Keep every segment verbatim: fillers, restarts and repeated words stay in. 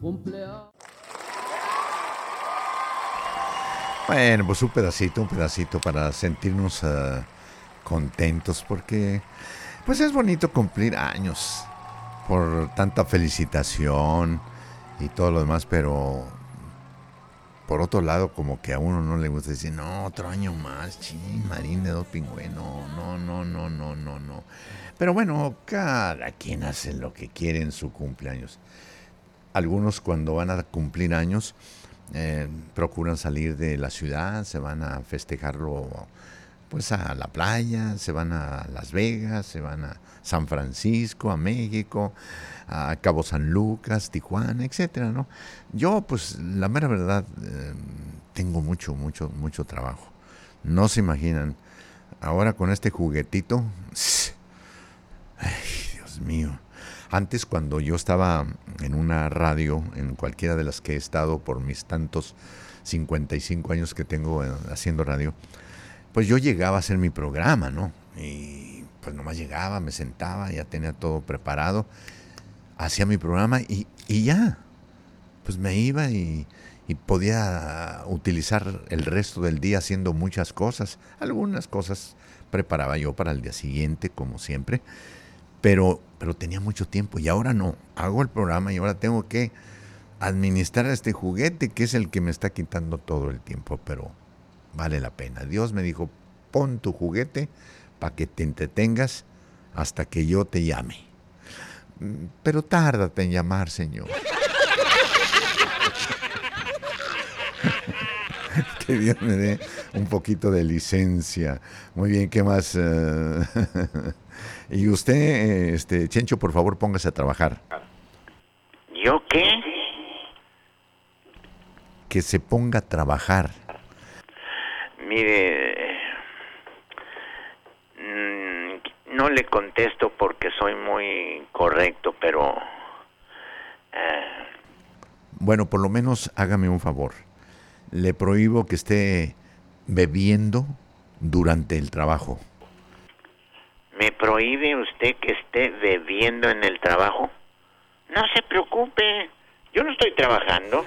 Bueno, pues un pedacito, un pedacito para sentirnos uh, contentos porque pues es bonito cumplir años por tanta felicitación y todo lo demás, pero por otro lado como que a uno no le gusta decir, no, otro año más, ching, Marín de Dopingüe, no, no, no, no, no, no, no. Pero bueno, cada quien hace lo que quiere en su cumpleaños. Algunos cuando van a cumplir años eh, procuran salir de la ciudad, se van a festejarlo pues a la playa, se van a Las Vegas, se van a San Francisco, a México, a Cabo San Lucas, Tijuana, etcétera, ¿no? Yo, pues, la mera verdad, eh, tengo mucho, mucho, mucho trabajo. No se imaginan. Ahora con este juguetito, ay, Dios mío. Antes, cuando yo estaba en una radio, en cualquiera de las que he estado por mis tantos cincuenta y cinco años que tengo haciendo radio, pues yo llegaba a hacer mi programa, ¿no? Y pues nomás llegaba, me sentaba, ya tenía todo preparado, hacía mi programa y, y ya, pues me iba y, y podía utilizar el resto del día haciendo muchas cosas. Algunas cosas preparaba yo para el día siguiente, como siempre, pero, pero tenía mucho tiempo y ahora no, hago el programa y ahora tengo que administrar este juguete que es el que me está quitando todo el tiempo, pero vale la pena. Dios me dijo, pon tu juguete para que te entretengas hasta que yo te llame. Pero tárdate en llamar, Señor. Que Dios me dé un poquito de licencia. Muy bien, ¿qué más? Uh, y usted, este, Chencho, por favor, póngase a trabajar. ¿Yo qué? Que se ponga a trabajar. Mire, no le contesto porque soy muy correcto, pero... Eh... Bueno, por lo menos hágame un favor. Le prohíbo que esté bebiendo durante el trabajo. ¿Me prohíbe usted que esté bebiendo en el trabajo? No se preocupe, yo no estoy trabajando.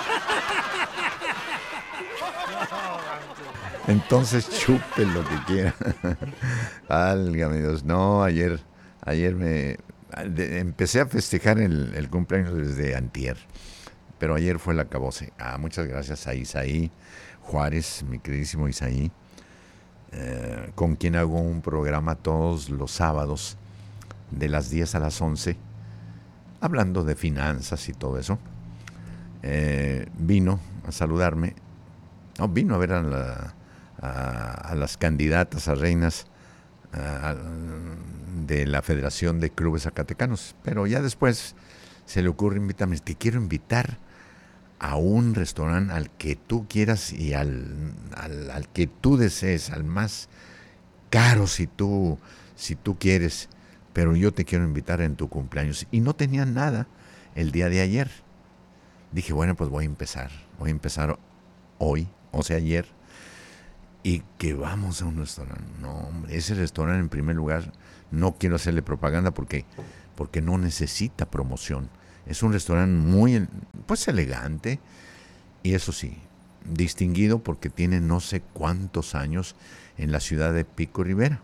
Entonces chupe lo que quiera. Válgame Dios. No, ayer, ayer me de, empecé a festejar el, el cumpleaños desde antier. Pero ayer fue el acabose. Ah, muchas gracias a Isaí Juárez, mi queridísimo Isaí, eh, con quien hago un programa todos los sábados de las diez a las once, hablando de finanzas y todo eso. Eh, vino a saludarme. No, vino a ver a, la, a, a las candidatas a reinas a, de la Federación de Clubes Zacatecanos. Pero ya después se le ocurre invitarme. Te quiero invitar a un restaurante al que tú quieras y al, al, al que tú desees, al más caro si tú, si tú quieres, pero yo te quiero invitar en tu cumpleaños. Y no tenía nada el día de ayer. Dije, bueno, pues voy a empezar, voy a empezar hoy, o sea, ayer, y que vamos a un restaurante. No, hombre, ese restaurante en primer lugar, no quiero hacerle propaganda porque, porque no necesita promoción. Es un restaurante muy, pues, elegante y eso sí, distinguido porque tiene no sé cuántos años en la ciudad de Pico Rivera.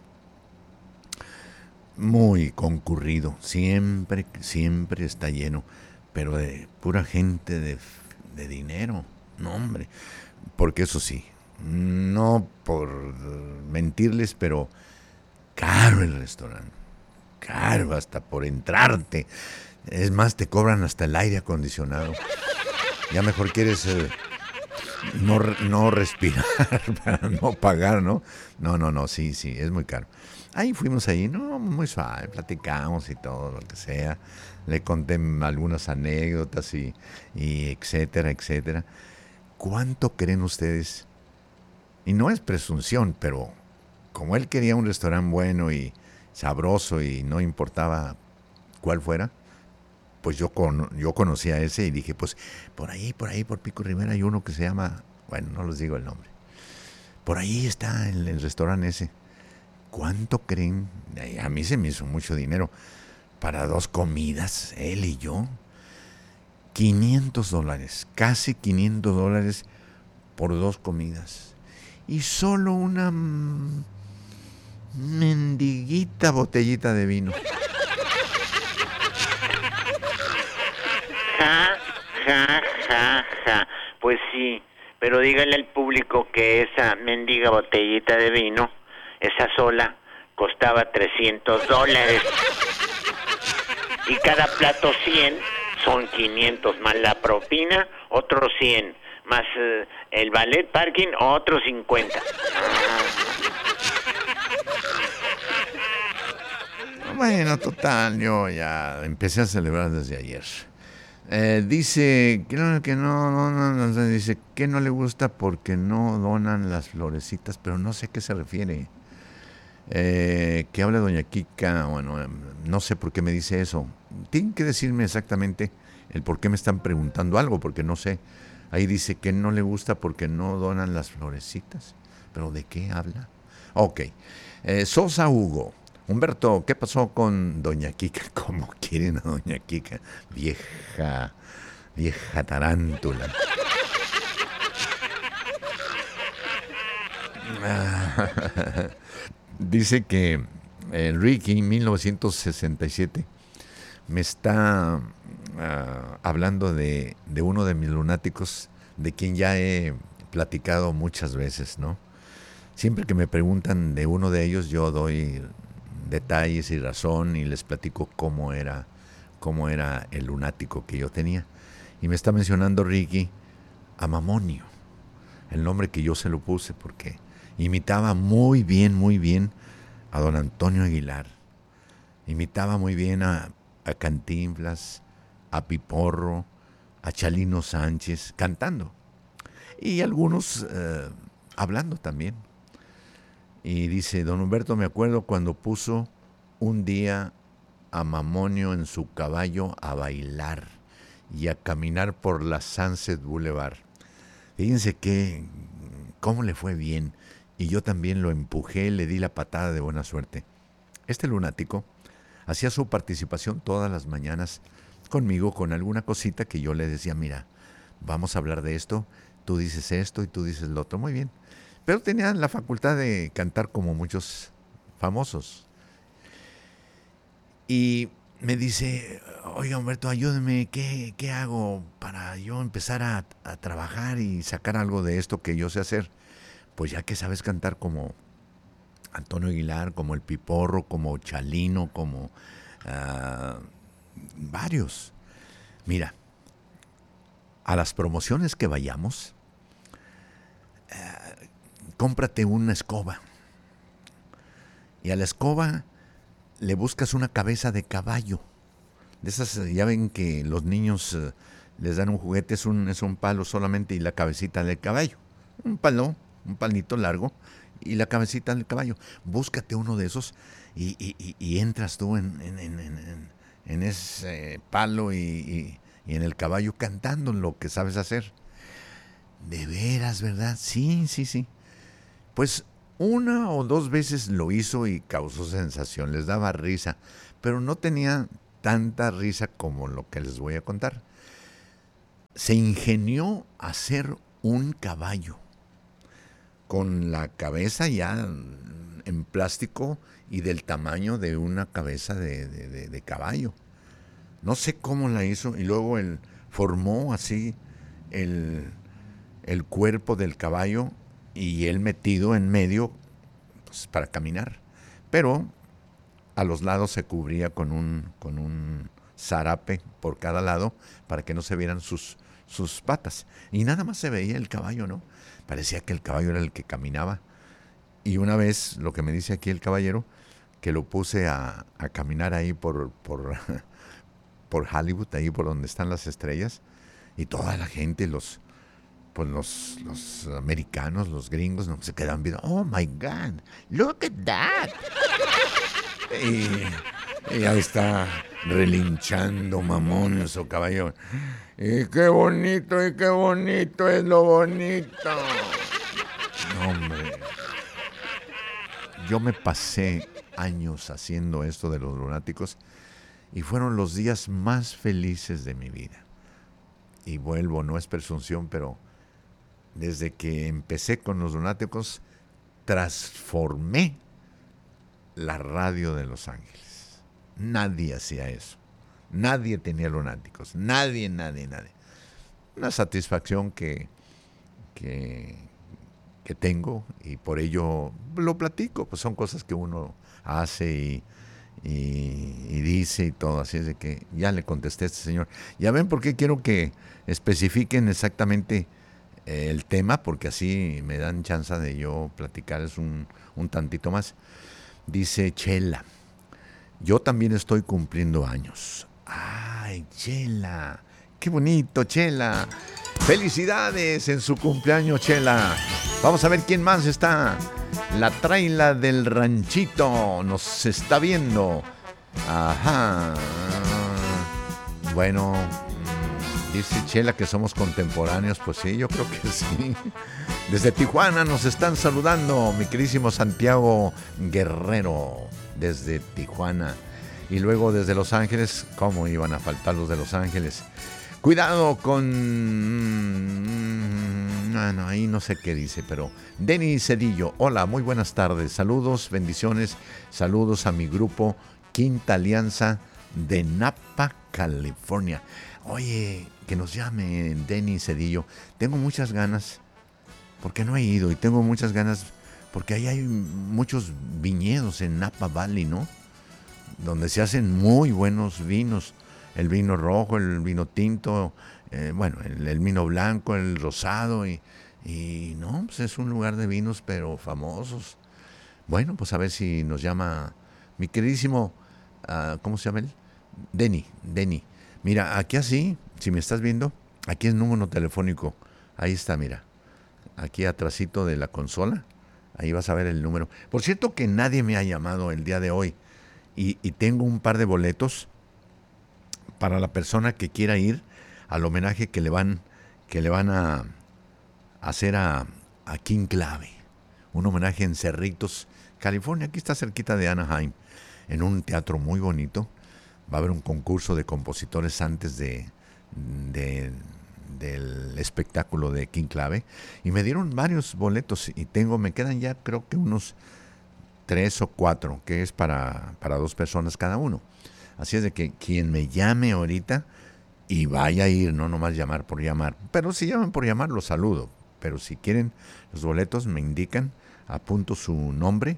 Muy concurrido, siempre, siempre está lleno, pero de pura gente de, de dinero, no hombre, porque eso sí, no por mentirles, pero caro el restaurante, caro hasta por entrarte. Es más, te cobran hasta el aire acondicionado. Ya mejor quieres eh, no, no respirar para no pagar, ¿no? No, no, no, sí, sí, es muy caro. Ahí fuimos ahí, no, muy suave, platicamos y todo lo que sea. Le conté algunas anécdotas y, y etcétera, etcétera. ¿Cuánto creen ustedes? Y no es presunción, pero como él quería un restaurante bueno y sabroso y no importaba cuál fuera, pues yo, con, yo conocía ese y dije, pues por ahí, por ahí, por Pico Rivera hay uno que se llama, bueno, no les digo el nombre. Por ahí está el, el restaurante ese. ¿Cuánto creen? A mí se me hizo mucho dinero para dos comidas, él y yo. quinientos dólares, casi quinientos dólares por dos comidas. Y solo una mm, mendiguita botellita de vino. Ja, ja, ja, ja. Pues sí, pero dígale al público que esa mendiga botellita de vino, esa sola, costaba trescientos dólares. Y cada plato cien, son quinientos, más la propina, otros cien, más eh, el ballet parking, otros cincuenta. Bueno, total, yo ya empecé a celebrar desde ayer. Eh, dice que no, que no, no, no, no, dice que no le gusta porque no donan las florecitas, pero no sé a qué se refiere. Eh, que habla doña Kika, bueno, no sé por qué me dice eso. Tienen que decirme exactamente el por qué me están preguntando algo, porque no sé. Ahí dice que no le gusta porque no donan las florecitas. ¿Pero de qué habla? Ok. Eh, Sosa Hugo. Humberto, ¿qué pasó con doña Kika? ¿Cómo quieren a doña Kika? Vieja, vieja tarántula. Dice que eh, Ricky, mil novecientos sesenta y siete, me está uh, hablando de, de uno de mis lunáticos, de quien ya he platicado muchas veces, ¿no? Siempre que me preguntan de uno de ellos, yo doy detalles y razón y les platico cómo era, cómo era el lunático que yo tenía. Y me está mencionando Ricky a Mamonio, el nombre que yo se lo puse porque imitaba muy bien, muy bien a don Antonio Aguilar. Imitaba muy bien a, a Cantinflas, a Piporro, a Chalino Sánchez, cantando. Y algunos eh, hablando también. Y dice, don Humberto, me acuerdo cuando puso un día a Mamonio en su caballo a bailar y a caminar por la Sunset Boulevard. Fíjense que, cómo le fue bien. Y yo también lo empujé, le di la patada de buena suerte. Este lunático hacía su participación todas las mañanas conmigo con alguna cosita que yo le decía, mira, vamos a hablar de esto, tú dices esto y tú dices lo otro, muy bien. Pero tenía la facultad de cantar como muchos famosos. Y me dice, oiga Humberto, ayúdeme, ¿qué, qué hago para yo empezar a, a trabajar y sacar algo de esto que yo sé hacer? Pues ya que sabes cantar como Antonio Aguilar, como el Piporro, como Chalino, como uh, varios. Mira, a las promociones que vayamos, uh, cómprate una escoba. Y a la escoba le buscas una cabeza de caballo. De esas, ya ven que los niños uh, les dan un juguete, es un, es un palo solamente y la cabecita del caballo. Un palo, un palito largo y la cabecita del caballo. Búscate uno de esos y, y, y, y entras tú en, en, en, en, en ese palo y, y, y en el caballo cantando lo que sabes hacer. De veras, ¿verdad? Sí, sí, sí. Pues una o dos veces lo hizo y causó sensación, les daba risa, pero no tenía tanta risa como lo que les voy a contar. Se ingenió a hacer un caballo con la cabeza ya en plástico y del tamaño de una cabeza de, de, de, de caballo. No sé cómo la hizo y luego él formó así el, el cuerpo del caballo y él metido en medio pues, para caminar. Pero a los lados se cubría con un, con un zarape por cada lado para que no se vieran sus, sus patas. Y nada más se veía el caballo, ¿no? Parecía que el caballo era el que caminaba. Y una vez, lo que me dice aquí el caballero, que lo puse a, a caminar ahí por, por, por Hollywood, ahí por donde están las estrellas, y toda la gente, los, pues los, los americanos, los gringos, no se quedaban viendo, oh my God, look at that. Y, y ahí está relinchando mamón en su caballo. Y qué bonito, y qué bonito es lo bonito. No, hombre. Yo me pasé años haciendo esto de los lunáticos y fueron los días más felices de mi vida. y vuelvo, no es presunción, pero desde que empecé con los lunáticos, transformé la radio de Los Ángeles. Nadie hacía eso. Nadie tenía lunáticos. Nadie, nadie, nadie. Una satisfacción que, que, que tengo y por ello lo platico. Pues son cosas que uno hace y, y, y dice y todo. Así es de que ya le contesté a este señor. Ya ven por qué quiero que especifiquen exactamente eh, el tema, porque así me dan chance de yo platicarles un, un tantito más. Dice Chela, yo también estoy cumpliendo años. Ay, Chela, qué bonito, Chela. Felicidades en su cumpleaños, Chela. Vamos a ver quién más está. La traila del ranchito nos está viendo. Ajá. Bueno, dice Chela que somos contemporáneos. Pues sí, yo creo que sí. Desde Tijuana nos están saludando, mi queridísimo Santiago Guerrero, desde Tijuana. Y luego desde Los Ángeles, ¿cómo iban a faltar los de Los Ángeles? Cuidado con... Bueno, ahí no sé qué dice, pero... Denny Cedillo, hola, muy buenas tardes. Saludos, bendiciones, saludos a mi grupo Quinta Alianza de Napa, California. Oye, que nos llame Denny Cedillo. Tengo muchas ganas... porque no he ido y tengo muchas ganas, porque ahí hay muchos viñedos en Napa Valley, ¿no? Donde se hacen muy buenos vinos, el vino rojo, el vino tinto, eh, bueno, el, el vino blanco, el rosado, y, y no, pues es un lugar de vinos, pero famosos. Bueno, pues a ver si nos llama mi queridísimo, uh, ¿cómo se llama él? Denny, Denny. Mira, aquí así, si me estás viendo, aquí es número telefónico, ahí está, mira. Aquí atrasito de la consola, ahí vas a ver el número. Por cierto que nadie me ha llamado el día de hoy y, y tengo un par de boletos para la persona que quiera ir al homenaje que le van, que le van a hacer a, a King Clave. Un homenaje en Cerritos, California, aquí está cerquita de Anaheim, en un teatro muy bonito. Va a haber un concurso de compositores antes de... de del espectáculo de King Clave y me dieron varios boletos y tengo, me quedan ya creo que unos tres o cuatro, que es para, para dos personas cada uno. Así es de que quien me llame ahorita y vaya a ir, no nomás llamar por llamar, pero si llaman por llamar los saludo, pero si quieren los boletos me indican, apunto su nombre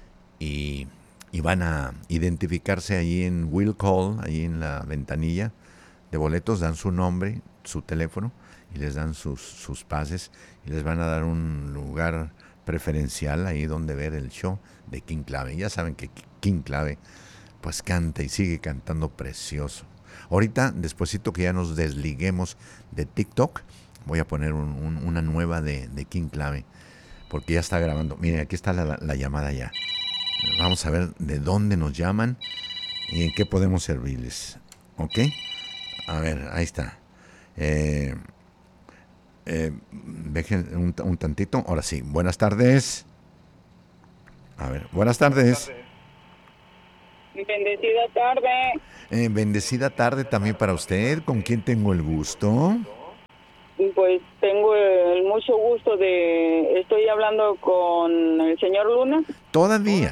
y, y van a identificarse ahí en Will Call, ahí en la ventanilla de boletos, dan su nombre, su teléfono y les dan sus, sus pases y les van a dar un lugar preferencial ahí donde ver el show de King Clave. Ya saben que King Clave pues canta y sigue cantando precioso. Ahorita, despuesito que ya nos desliguemos de TikTok, voy a poner un, un, una nueva de, de King Clave porque ya está grabando. Miren, aquí está la, la, la llamada ya. Vamos a ver de dónde nos llaman y en qué podemos servirles. ¿Ok? A ver, ahí está. Eh, eh, dejen un, un tantito. Ahora sí, buenas tardes. A ver, buenas tardes. Bendecida tarde. Eh, bendecida tarde también para usted. ¿Con quién tengo el gusto? Pues tengo el mucho gusto de... Estoy hablando con el señor Luna. Todavía.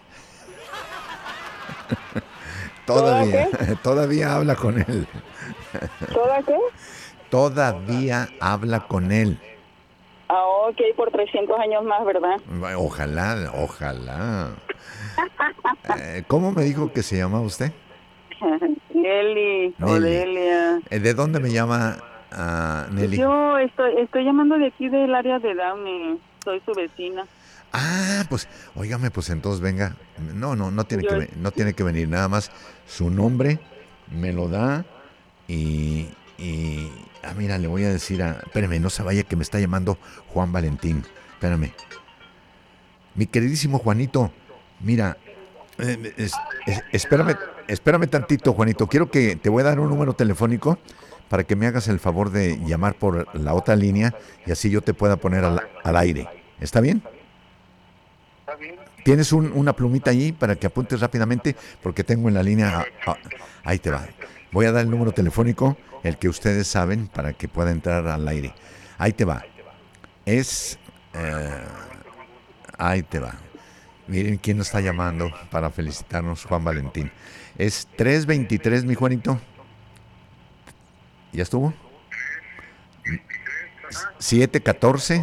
Todavía. ¿Toda Todavía habla con él. ¿Toda qué? Todavía habla con él. Ah, ok, por trescientos años más, ¿verdad? Ojalá, ojalá. Eh, ¿Cómo me dijo que se llama usted? Nelly, Odelia. Eh, ¿De dónde me llama uh, Nelly? Yo estoy, estoy llamando de aquí del área de Downey. Soy su vecina. Ah, pues, óigame, pues entonces venga. No, no, no tiene, Yo... que, no tiene que venir. Nada más su nombre me lo da y... y ah, mira, le voy a decir a... Espérame, no se vaya que me está llamando Juan Valentín. Espérame. Mi queridísimo Juanito, mira, eh, es, es, espérame, espérame tantito, Juanito. Quiero que te voy a dar un número telefónico para que me hagas el favor de llamar por la otra línea y así yo te pueda poner al, al aire. ¿Está bien? Está bien. ¿Tienes un, una plumita allí para que apuntes rápidamente? Porque tengo en la línea... A, a, ahí te va. Voy a dar el número telefónico, el que ustedes saben, para que pueda entrar al aire. Ahí te va. Es... Eh, ahí te va. Miren quién nos está llamando para felicitarnos, Juan Valentín. Es tres veintitrés, mi Juanito. ¿Ya estuvo? siete catorce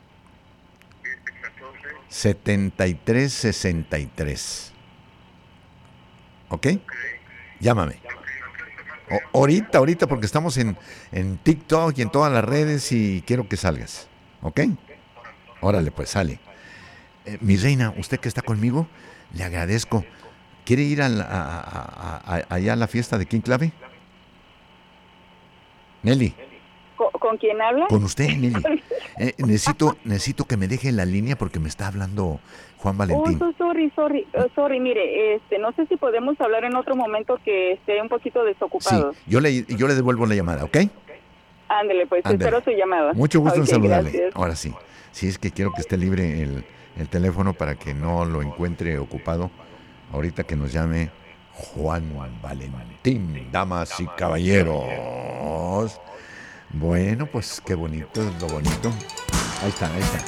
setenta y tres sesenta y tres. ¿Ok? Llámame. O, ahorita, ahorita, porque estamos en, en TikTok y en todas las redes y quiero que salgas. ¿Ok? Órale, pues sale. Eh, mi reina, usted que está conmigo, le agradezco. ¿Quiere ir a la, a, a, a, allá a la fiesta de King Clave? Nelly. ¿Con, ¿Con quién habla? Con usted, Nelly. Eh, necesito, necesito que me deje en la línea porque me está hablando Juan Valentín. Oh, so sorry, sorry, uh, sorry, mire, este, no sé si podemos hablar en otro momento que esté un poquito desocupado. Sí, yo le, yo le devuelvo la llamada, ¿ok? Ándele, pues, Ándele. espero su llamada. Mucho gusto en Ok, saludarle. gracias. Ahora sí, sí es que quiero que esté libre el, el teléfono para que no lo encuentre ocupado. Ahorita que nos llame Juan Valentín, damas y caballeros. Bueno, pues qué bonito es lo bonito. Ahí está, ahí está.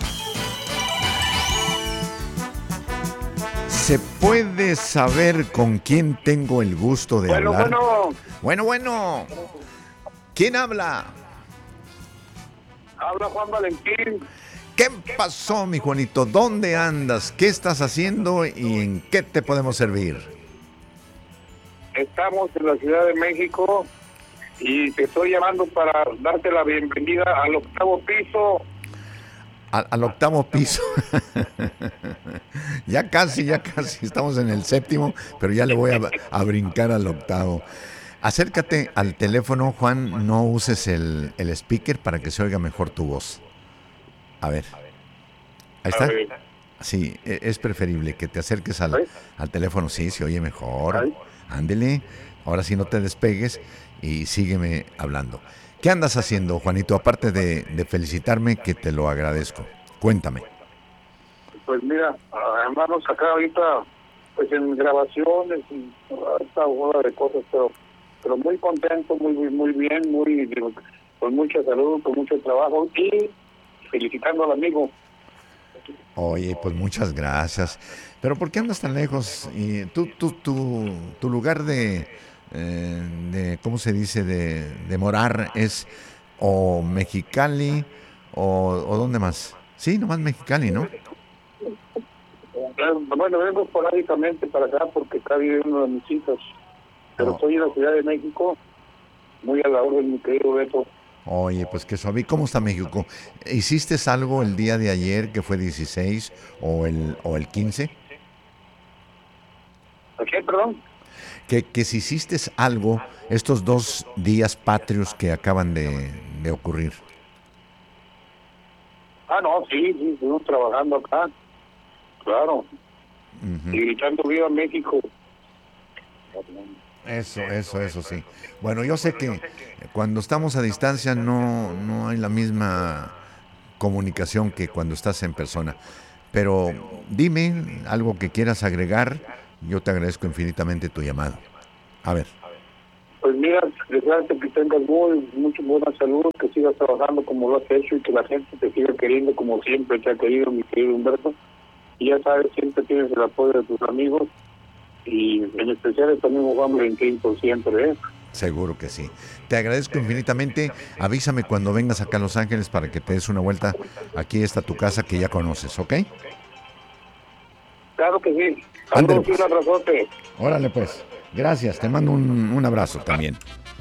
¿Se puede saber con quién tengo el gusto de Bueno, hablar? bueno, Bueno, bueno. ¿Quién habla? habla Juan Valentín. ¿Qué pasó, mi Juanito? ¿Dónde andas? ¿Qué estás haciendo y en qué te podemos servir? Estamos en la Ciudad de México y te estoy llamando para darte la bienvenida al octavo piso. Al, al octavo piso. Ya casi, ya casi. Estamos en el séptimo, pero ya le voy a, a brincar al octavo. Acércate al teléfono, Juan. No uses el, el speaker para que se oiga mejor tu voz. A ver. Ahí está. A ver. Sí, e- es preferible que te acerques al, ¿Ahí? al teléfono. Sí, se oye mejor. Ahí. Ándele. Ahora sí no te despegues y sígueme hablando. ¿Qué andas haciendo, Juanito? Aparte de, de felicitarme, que te lo agradezco. Cuéntame. Pues mira, andamos acá ahorita pues en grabaciones y esta hora de cosas, pero pero muy contento, muy muy, muy bien, muy con mucha salud, con mucho trabajo y felicitando al amigo. Oye, pues muchas gracias. Pero ¿por qué andas tan lejos? Y tú, tú, tú, tu lugar de, eh, de, ¿cómo se dice? De, de morar es o Mexicali o, o ¿dónde más? Sí, nomás Mexicali, ¿no? Bueno, vengo esporádicamente para acá porque acá vive uno de mis hijos, pero Oh. estoy en la Ciudad de México, muy a la orden, mi querido Beto. Oye, pues qué suave. ¿Cómo está México? ¿Hiciste algo el día de ayer que fue dieciséis o el, o el quince? ¿Qué, perdón? Que, que si hiciste algo estos dos días patrios que acaban de, de ocurrir. Ah, no, sí, sí, estuvimos trabajando acá, claro, Ujú. y gritando viva México. Eso, eso, eso sí. Bueno, yo sé que cuando estamos a distancia no, no hay la misma comunicación que cuando estás en persona. Pero dime algo que quieras agregar. Yo te agradezco infinitamente tu llamado. A ver. Pues mira, desearte que tengas muy, mucha buena salud, que sigas trabajando como lo has hecho y que la gente te siga queriendo como siempre te ha querido, mi querido Humberto. Y ya sabes, siempre tienes el apoyo de tus amigos y en especial el amigo Juan Valentín por siempre, ¿eh? Seguro que sí. Te agradezco infinitamente. Avísame cuando vengas acá a Los Ángeles para que te des una vuelta. Aquí está tu casa que ya conoces, ¿ok? Claro que sí. Ándale, Saludos y un abrazote. Órale pues. Gracias. Te mando un, un abrazo también.